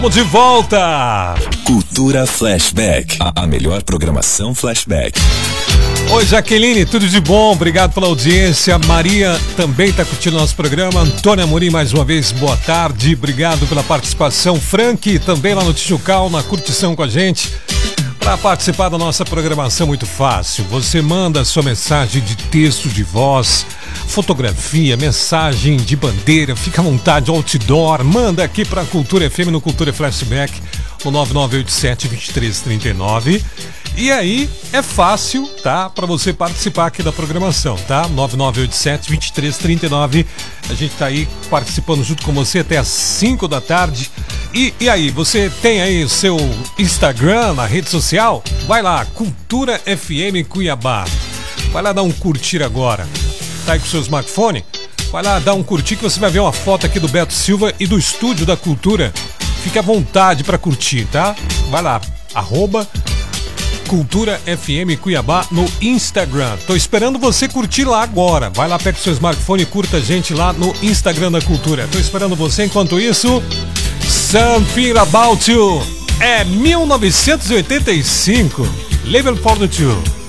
Estamos de volta! Cultura Flashback, a melhor programação Flashback. Oi, Jaqueline, tudo de bom? Obrigado pela audiência. Maria também está curtindo nosso programa. Antônia Amorim, mais uma vez, boa tarde. Obrigado pela participação. Frank, também lá no Tijucal, na curtição com a gente. Para participar da nossa programação, muito fácil. Você manda sua mensagem de texto, de voz, fotografia, mensagem de bandeira, fica à vontade, outdoor. Manda aqui para a Cultura FM no Cultura Flashback, no 9987-2339. E aí é fácil, tá? Para você participar aqui da programação, tá? 9987-2339. A gente tá aí participando junto com você até às 5 da tarde. E aí, você tem aí o seu Instagram, na rede social? Vai lá, Cultura FM Cuiabá. Vai lá dar um curtir agora. Tá aí com o seu smartphone? Vai lá dar um curtir que você vai ver uma foto aqui do Beto Silva e do Estúdio da Cultura. Fique à vontade para curtir, tá? Vai lá, @Cultura FM Cuiabá no Instagram. Tô esperando você curtir lá agora. Vai lá, pega o seu smartphone e curta a gente lá no Instagram da Cultura. Tô esperando você. Enquanto isso, Something About You é 1985. Label for the Two.